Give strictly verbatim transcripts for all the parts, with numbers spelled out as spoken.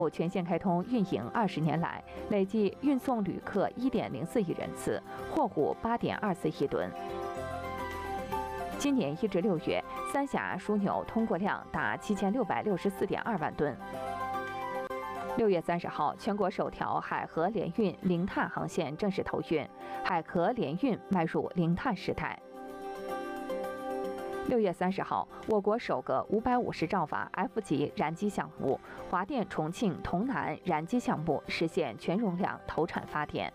全线开通运营二十年来，累计运送旅客一点零四亿人次，货物八点二四亿吨。今年一至六月，三峡枢纽通过量达七千六百六十四点二万吨。六月三十号，全国首条海河联运零碳航线正式投运，海河联运迈入零碳时代。六月三十号，我国首个五百五十兆瓦 F 级燃机项目——华电重庆潼南燃机项目实现全容量投产发电。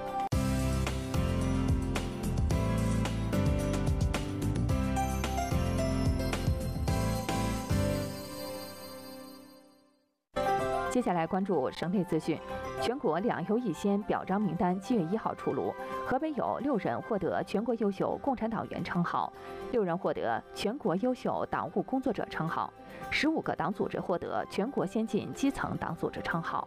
接下来关注省内资讯。全国两优一先表彰名单七月一号出炉，河北有六人获得全国优秀共产党员称号，六人获得全国优秀党务工作者称号，十五个党组织获得全国先进基层党组织称号。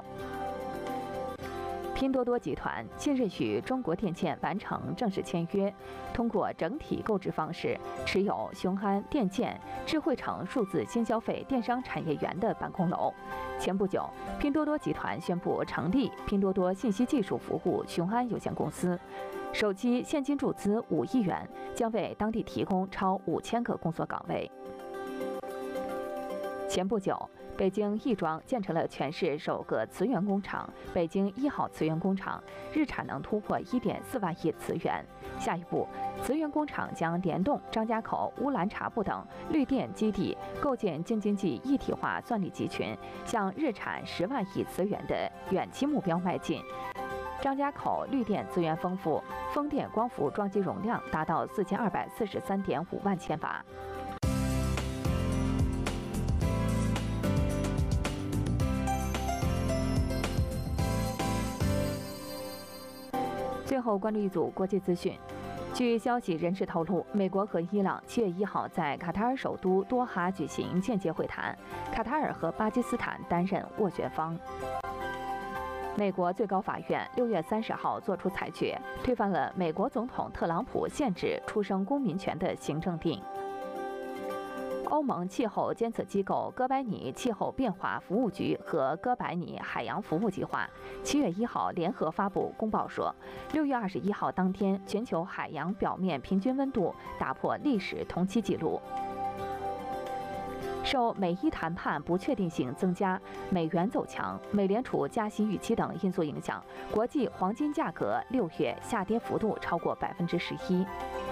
拼多多集团近日与中国电建完成正式签约，通过整体购置方式持有雄安电建智慧城数字新消费电商产业园的办公楼。前不久，拼多多集团宣布成立拼多多信息技术服务雄安有限公司，首期现金注资五亿元，将为当地提供超五千个工作岗位。前不久，北京亦庄建成了全市首个磁源工厂——北京一号磁源工厂，日产能突破一点四万亿磁源。下一步，磁源工厂将联动张家口、乌兰察布等绿电基地，构建京津冀一体化算力集群，向日产十万亿磁源的远期目标迈进。张家口绿电资源丰富，风电光伏装机容量达到四千二百四十三点五万千瓦。最后关注一组国际资讯。据消息人士透露，美国和伊朗七月一号在卡塔尔首都多哈举行间接会谈，卡塔尔和巴基斯坦担任斡旋方。美国最高法院六月三十号作出裁决，推翻了美国总统特朗普限制出生公民权的行政令。欧盟气候监测机构哥白尼气候变化服务局和哥白尼海洋服务计划七月一号联合发布公报说，六月二十一号当天，全球海洋表面平均温度打破历史同期纪录。受美伊谈判不确定性增加、美元走强、美联储加息预期等因素影响，国际黄金价格六月下跌幅度超过百分之十一。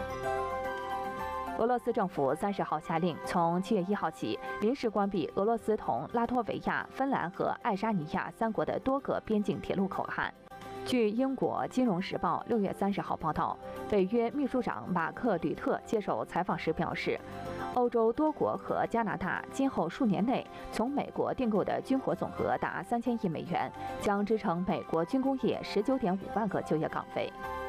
俄罗斯政府三十号下令，从七月一号起临时关闭俄罗斯同拉脱维亚、芬兰和爱沙尼亚三国的多个边境铁路口岸。据英国《金融时报》六月三十号报道，北约秘书长马克·吕特接受采访时表示，欧洲多国和加拿大今后数年内从美国订购的军火总额达三千亿美元，将支撑美国军工业十九点五万个就业岗位。